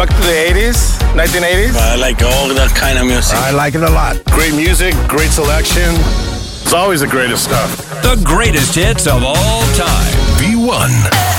back to the 80s, 1980s. I like all that kind of music. I like it a lot. Great music, great selection. It's always the greatest stuff. The greatest hits of all time. V1.